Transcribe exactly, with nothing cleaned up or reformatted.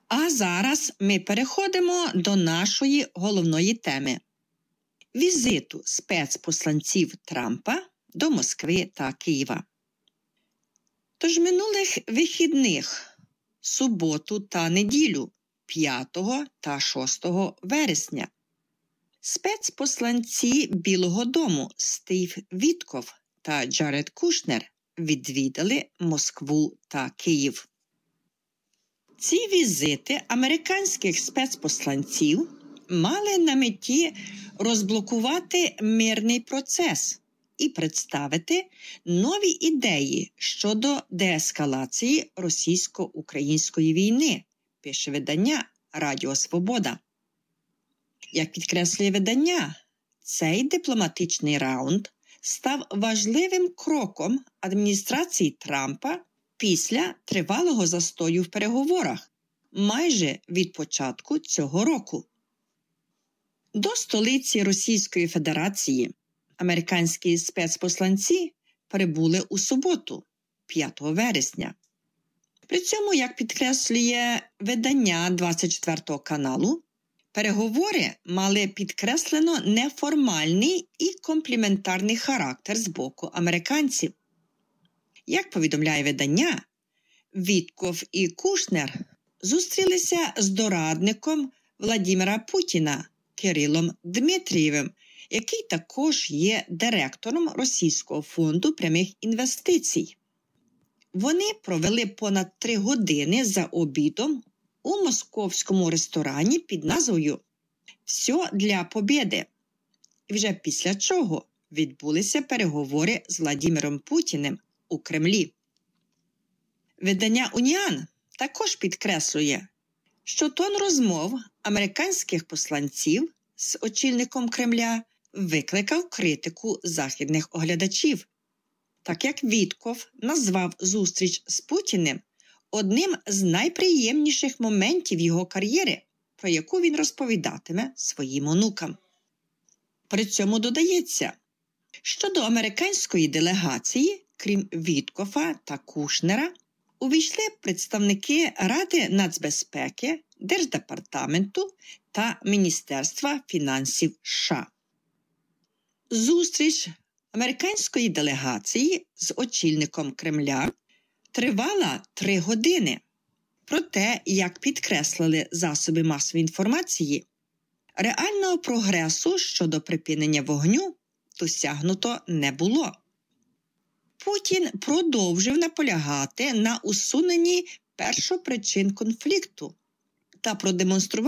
А зараз ми переходимо до нашої головної теми – візиту спецпосланців Трампа до Москви та Києва. Тож минулих вихідних, суботу та неділю, п'ятого та шостого вересня, спецпосланці Білого дому Стів Вітков та Джаред Кушнер відвідали Москву та Київ. Ці візити американських спецпосланців мали на меті розблокувати мирний процес і представити нові ідеї щодо деескалації російсько-української війни, пише видання Радіо Свобода. Як підкреслює видання, цей дипломатичний раунд став важливим кроком адміністрації Трампа після тривалого застою в переговорах майже від початку цього року. До столиці Російської Федерації американські спецпосланці прибули у суботу, п'ятого вересня. При цьому, як підкреслює видання двадцять четвертого каналу, переговори мали підкреслено неформальний і компліментарний характер з боку американців. Як повідомляє видання, Вітков і Кушнер зустрілися з дорадником Владимира Путіна Кирилом Дмитрієвим, який також є директором Російського фонду прямих інвестицій. Вони провели понад три години за обідом у московському ресторані під назвою «Все для побєди». І вже після чого відбулися переговори з Владимиром Путіним у Кремлі. Видання «Уніан» також підкреслює, що тон розмов американських посланців з очільником Кремля викликав критику західних оглядачів, так як Вітков назвав зустріч з Путіним одним з найприємніших моментів його кар'єри, про яку він розповідатиме своїм онукам. При цьому додається, що до американської делегації, крім Віткофа та Кушнера, увійшли представники Ради нацбезпеки, Держдепартаменту та Міністерства фінансів США. Зустріч американської делегації з очільником Кремля тривала три години. Проте, як підкреслили засоби масової інформації, реального прогресу щодо припинення вогню досягнуто не було. Путін продовжив наполягати на усуненні першопричин конфлікту та продемонстрував